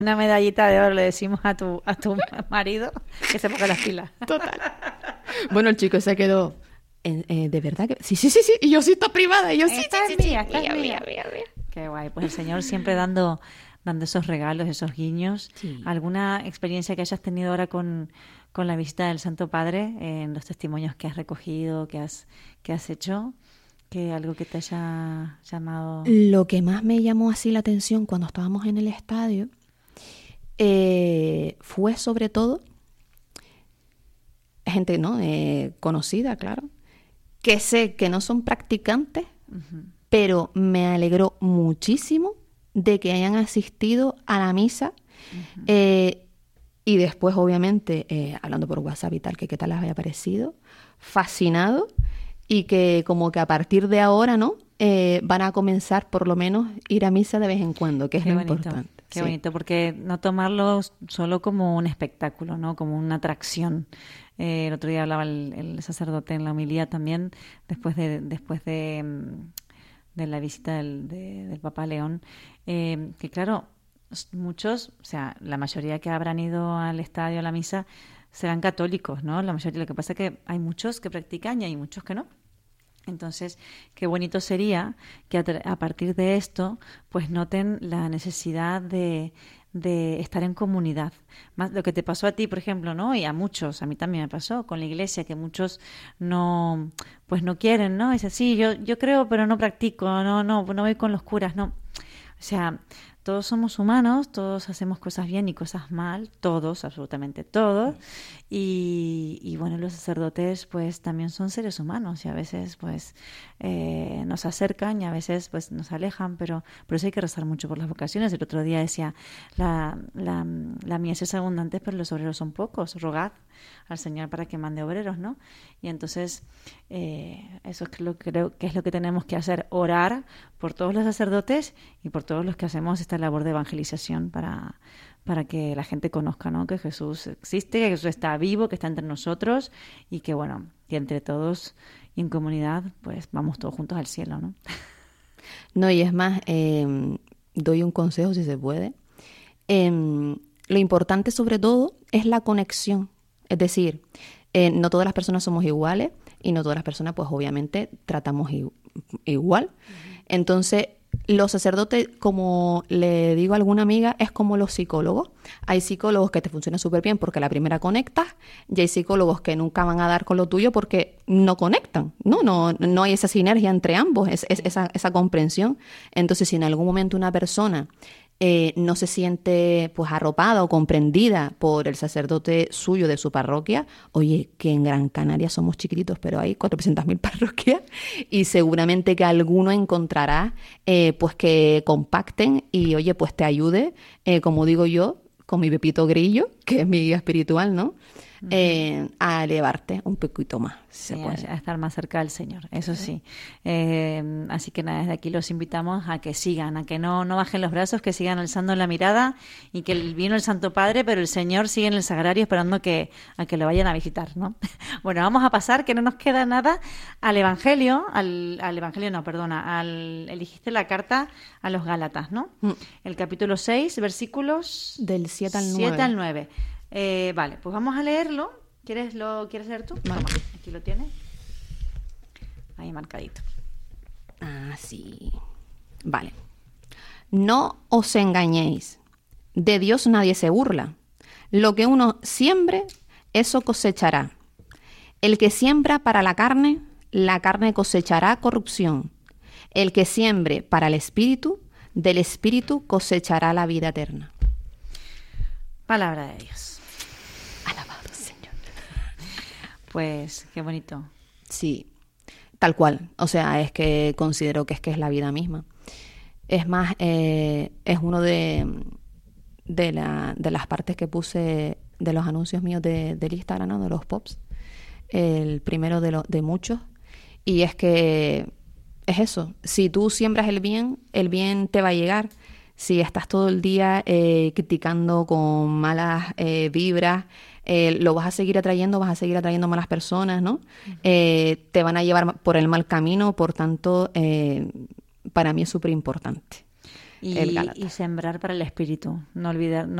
Una medallita de oro le decimos a tu marido que se ponga las pilas. Total. Bueno, el chico se quedó... ¿de verdad que...? Sí, sí, sí, sí. Y yo sí, está privada. Y yo sí, Esta sí, es sí, sí. mía, esta es Mía, mía. mía, mía. Qué guay. Pues el Señor siempre dando esos regalos, esos guiños. Sí. ¿Alguna experiencia que hayas tenido ahora con la visita del Santo Padre en los testimonios que has recogido, que has hecho? ¿Que algo que te haya llamado? Lo que más me llamó así la atención cuando estábamos en el estadio fue sobre todo gente, ¿no? Conocida, claro, que sé que no son practicantes, pero me alegró muchísimo de que hayan asistido a la misa y después, obviamente, hablando por WhatsApp y tal, que qué tal les había parecido, fascinado y que como que a partir de ahora, ¿no? Van a comenzar por lo menos ir a misa de vez en cuando, que es Qué lo bonito, importante. qué Sí. bonito, porque no tomarlo solo como un espectáculo, ¿no? Como una atracción. El otro día hablaba el sacerdote en la homilía también, después de la visita del Papa León, que claro, muchos, o sea, la mayoría que habrán ido al estadio, a la misa, serán católicos, ¿no? La mayoría. Lo que pasa es que hay muchos que practican y hay muchos que no. Entonces, qué bonito sería que a partir de esto, pues noten la necesidad de estar en comunidad. Más lo que te pasó a ti, por ejemplo, ¿no? Y a muchos, a mí también me pasó con la iglesia, que muchos no, pues no quieren, ¿no? Dicen, sí, yo creo, pero no practico, no voy con los curas, no. O sea, todos somos humanos, todos hacemos cosas bien y cosas mal, todos, absolutamente todos. Y bueno, los sacerdotes pues también son seres humanos y a veces pues nos acercan y a veces pues nos alejan, pero por eso hay que rezar mucho por las vocaciones. El otro día decía, la mies es abundante, pero los obreros son pocos. Rogad al Señor para que mande obreros, ¿no? Y entonces eso es lo que creo que es lo que tenemos que hacer, orar por todos los sacerdotes y por todos los que hacemos esta labor de evangelización para que la gente conozca, ¿no? Que Jesús existe, que Jesús está vivo, que está entre nosotros y que, bueno, que entre todos y en comunidad, pues vamos todos juntos al cielo, ¿no? No, y es más, doy un consejo si se puede. Lo importante sobre todo es la conexión. Es decir, no todas las personas somos iguales y no todas las personas, pues obviamente, tratamos igual. Entonces, los sacerdotes, como le digo a alguna amiga, es como los psicólogos. Hay psicólogos que te funcionan súper bien porque a la primera conectas y hay psicólogos que nunca van a dar con lo tuyo porque no conectan. No hay esa sinergia entre ambos, esa comprensión. Entonces, si en algún momento una persona no se siente pues arropada o comprendida por el sacerdote suyo de su parroquia, oye, que en Gran Canaria somos chiquititos, pero hay 400.000 parroquias y seguramente que alguno encontrará pues que compacten y oye, pues te ayude, como digo yo, con mi Pepito Grillo, que es mi guía espiritual, ¿no? A elevarte un poquito más, si Sí, se puede. a estar más cerca del Señor, eso sí. Así que nada, desde aquí los invitamos a que sigan, a que no bajen los brazos, que sigan alzando la mirada y que vino el Santo Padre, pero el Señor sigue en el sagrario esperando a que lo vayan a visitar, ¿no? Bueno, vamos a pasar, que no nos queda nada, al Evangelio, al Evangelio no, perdona, elegiste la carta a los Gálatas, ¿no? El capítulo 6, versículos... Del 7 al 9. 7 al 9. Vale, pues vamos a leerlo. ¿Quieres leer tú? Vale. Toma, aquí lo tienes. Ahí marcadito. Ah, sí. Vale. No os engañéis. De Dios nadie se burla. Lo que uno siembre, eso cosechará. El que siembra para la carne cosechará corrupción. El que siembre para el espíritu, del espíritu cosechará la vida eterna. Palabra de Dios. Alabado Señor. Pues qué bonito. Sí, tal cual. O sea, es que considero que es la vida misma. Es más, es uno de las partes que puse de los anuncios míos del Instagram, ¿no? De los pops. El primero de muchos. Y es que es eso. Si tú siembras el bien te va a llegar. Si estás todo el día criticando con malas vibras, lo vas a seguir atrayendo malas personas, ¿no? Te van a llevar por el mal camino, por tanto, para mí es súper importante. el Gálata. y sembrar para el espíritu. No olvidar,